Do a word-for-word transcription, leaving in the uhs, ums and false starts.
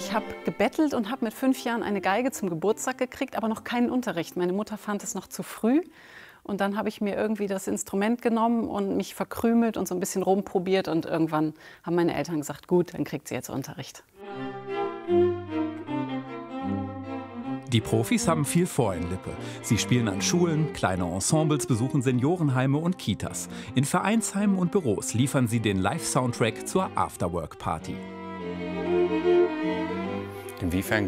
Ich habe gebettelt und habe mit fünf Jahren eine Geige zum Geburtstag gekriegt, aber noch keinen Unterricht. Meine Mutter fand es noch zu früh. Und dann habe ich mir irgendwie das Instrument genommen und mich verkrümelt und so ein bisschen rumprobiert. Und irgendwann haben meine Eltern gesagt, gut, dann kriegt sie jetzt Unterricht. Die Profis haben viel vor in Lippe. Sie spielen an Schulen, kleine Ensembles besuchen Seniorenheime und Kitas. In Vereinsheimen und Büros liefern sie den Live-Soundtrack zur Afterwork-Party. Inwiefern